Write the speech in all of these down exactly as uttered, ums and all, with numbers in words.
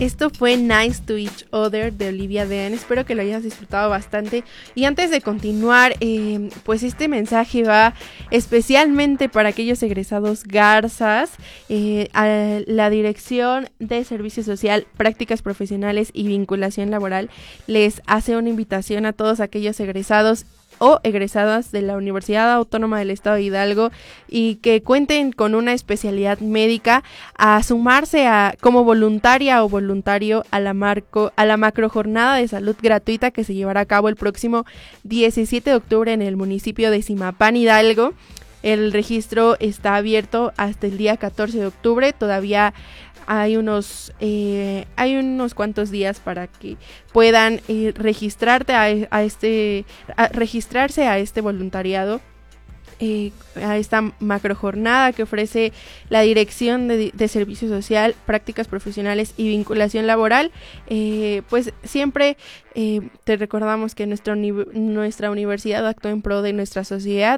Esto fue Nice to Each Other de Olivia Dean. Espero que lo hayas disfrutado bastante. Y antes de continuar, eh, pues este mensaje va especialmente para aquellos egresados Garzas. Eh, a la Dirección de Servicio Social, Prácticas Profesionales y Vinculación Laboral les hace una invitación a todos aquellos egresados o egresadas de la Universidad Autónoma del Estado de Hidalgo y que cuenten con una especialidad médica a sumarse a como voluntaria o voluntario a la marco a la macrojornada de salud gratuita que se llevará a cabo el próximo diecisiete de octubre en el municipio de Zimapán, Hidalgo. El registro está abierto hasta el día catorce de octubre. Todavía hay unos eh, hay unos cuantos días para que puedan eh, registrarte a, a este a registrarse a este voluntariado, eh, a esta macrojornada que ofrece la Dirección de, de Servicio Social, Prácticas Profesionales y Vinculación Laboral. Eh, pues siempre eh, te recordamos que nuestra, uni- nuestra universidad actúa en pro de nuestra sociedad.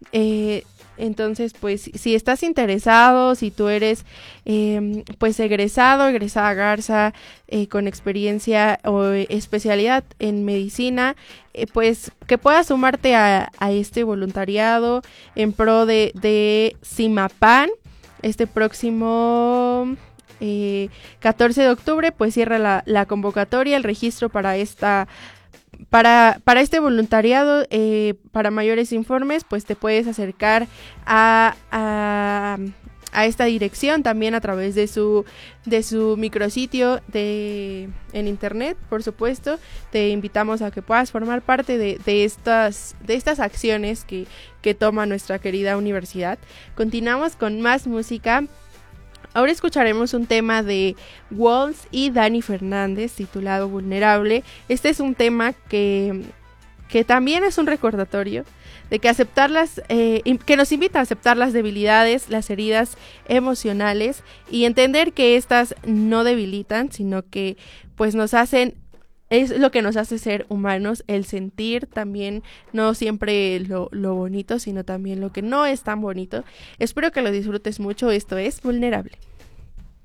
Eh, Entonces, pues, si estás interesado, si tú eres, eh, pues, egresado, egresada Garza, eh, con experiencia o especialidad en medicina, eh, pues, que puedas sumarte a, a este voluntariado en pro de, de Zimapán, este próximo eh, catorce de octubre, pues, cierra la, la convocatoria, el registro para esta Para, para este voluntariado. Eh, para mayores informes, pues te puedes acercar a, a, a esta dirección también a través de su, de su micrositio de, en internet, por supuesto. Te invitamos a que puedas formar parte de, de, estas, de estas acciones que, que toma nuestra querida universidad. Continuamos con más música. Ahora escucharemos un tema de Walls y Dani Fernández titulado Vulnerable. Este es un tema que, que también es un recordatorio de que aceptarlas, eh, que nos invita a aceptar las debilidades, las heridas emocionales y entender que estas no debilitan, sino que pues nos hacen, es lo que nos hace ser humanos, el sentir también no siempre lo, lo bonito, sino también lo que no es tan bonito. Espero que lo disfrutes mucho. Esto es Vulnerable.